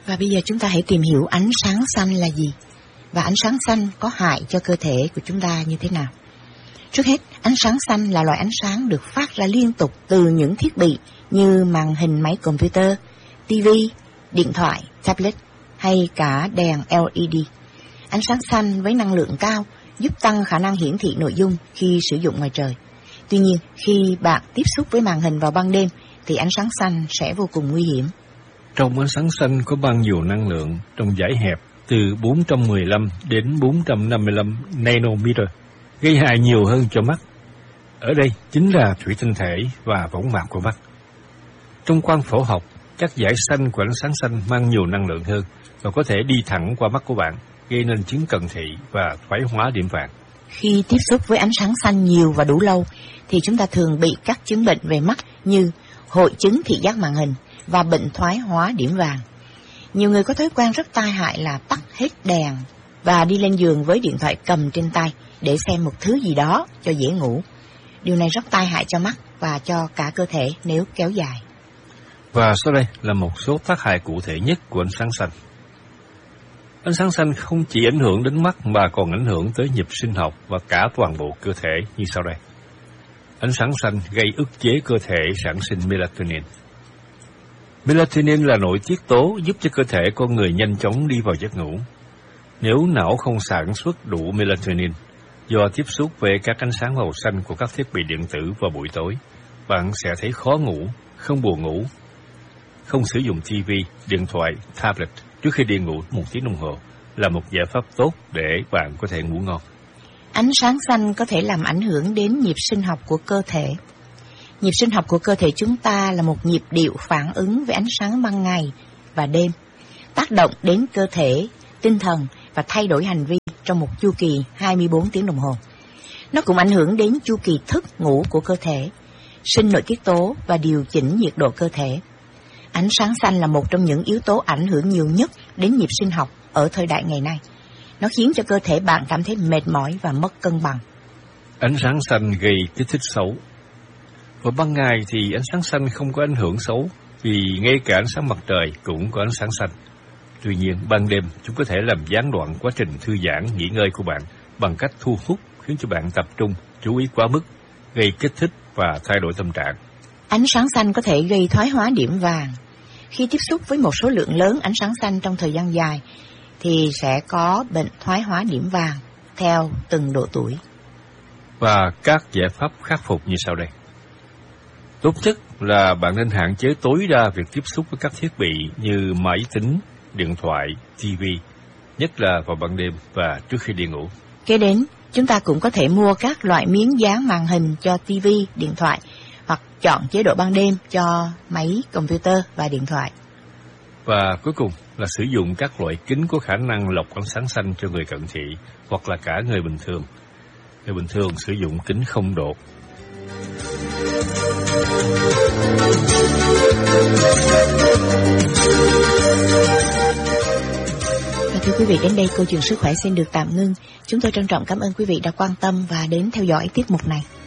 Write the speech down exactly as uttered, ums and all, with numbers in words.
Và bây giờ chúng ta hãy tìm hiểu ánh sáng xanh là gì và ánh sáng xanh có hại cho cơ thể của chúng ta như thế nào. Trước hết, ánh sáng xanh là loại ánh sáng được phát ra liên tục từ những thiết bị như màn hình máy computer, ti vi, điện thoại, tablet hay cả đèn lờ e đê. Ánh sáng xanh với năng lượng cao giúp tăng khả năng hiển thị nội dung khi sử dụng ngoài trời. Tuy nhiên, khi bạn tiếp xúc với màn hình vào ban đêm thì ánh sáng xanh sẽ vô cùng nguy hiểm. Trong ánh sáng xanh có bao nhiêu năng lượng trong dải hẹp từ bốn trăm mười lăm đến bốn trăm năm mươi lăm nanometer, gây hại nhiều hơn cho mắt. Ở đây chính là thủy tinh thể và võng mạc của mắt. Trong quang phổ học, các dải xanh của ánh sáng xanh mang nhiều năng lượng hơn và có thể đi thẳng qua mắt của bạn, gây nên chứng cận thị và thoái hóa điểm vàng. Khi tiếp xúc với ánh sáng xanh nhiều và đủ lâu thì chúng ta thường bị các chứng bệnh về mắt như hội chứng thị giác màn hình và bệnh thoái hóa điểm vàng. Nhiều người có thói quen rất tai hại là tắt hết đèn và đi lên giường với điện thoại cầm trên tay để xem một thứ gì đó cho dễ ngủ. Điều này rất tai hại cho mắt và cho cả cơ thể nếu kéo dài. Và sau đây là một số tác hại cụ thể nhất của ánh sáng xanh. Ánh sáng xanh không chỉ ảnh hưởng đến mắt mà còn ảnh hưởng tới nhịp sinh học và cả toàn bộ cơ thể như sau đây. Ánh sáng xanh gây ức chế cơ thể sản sinh melatonin. Melatonin là nội tiết tố giúp cho cơ thể con người nhanh chóng đi vào giấc ngủ. Nếu não không sản xuất đủ melatonin do tiếp xúc với các ánh sáng màu xanh của các thiết bị điện tử vào buổi tối, bạn sẽ thấy khó ngủ, không buồn ngủ. Không sử dụng ti vi, điện thoại, tablet trước khi đi ngủ một tiếng đồng hồ là một giải pháp tốt để bạn có thể ngủ ngon. Ánh sáng xanh có thể làm ảnh hưởng đến nhịp sinh học của cơ thể. Nhịp sinh học của cơ thể chúng ta là một nhịp điệu phản ứng với ánh sáng ban ngày và đêm, tác động đến cơ thể, tinh thần và thay đổi hành vi trong một chu kỳ hai mươi bốn tiếng đồng hồ. Nó cũng ảnh hưởng đến chu kỳ thức ngủ của cơ thể, sinh nội tiết tố và điều chỉnh nhiệt độ cơ thể. Ánh sáng xanh là một trong những yếu tố ảnh hưởng nhiều nhất đến nhịp sinh học ở thời đại ngày nay. Nó khiến cho cơ thể bạn cảm thấy mệt mỏi và mất cân bằng. Ánh sáng xanh gây kích thích xấu. Vào ban ngày thì ánh sáng xanh không có ảnh hưởng xấu, vì ngay cả ánh sáng mặt trời cũng có ánh sáng xanh. Tuy nhiên, ban đêm chúng có thể làm gián đoạn quá trình thư giãn, nghỉ ngơi của bạn bằng cách thu hút, khiến cho bạn tập trung, chú ý quá mức, gây kích thích và thay đổi tâm trạng. Ánh sáng xanh có thể gây thoái hóa điểm vàng. Khi tiếp xúc với một số lượng lớn ánh sáng xanh trong thời gian dài, thì sẽ có bệnh thoái hóa điểm vàng theo từng độ tuổi. Và các giải pháp khắc phục như sau đây. Tốt nhất là bạn nên hạn chế tối đa việc tiếp xúc với các thiết bị như máy tính, điện thoại, ti vi, nhất là vào ban đêm và trước khi đi ngủ. Kế đến, chúng ta cũng có thể mua các loại miếng dán màn hình cho ti vi, điện thoại, hoặc chọn chế độ ban đêm cho máy computer và điện thoại. Và cuối cùng là sử dụng các loại kính có khả năng lọc ánh sáng xanh cho người cận thị hoặc là cả người bình thường. Người bình thường sử dụng kính không độ. Và thưa quý vị, đến đây câu chuyện sức khỏe xin được tạm ngưng. Chúng tôi trân trọng cảm ơn quý vị đã quan tâm và đến theo dõi tiết mục này.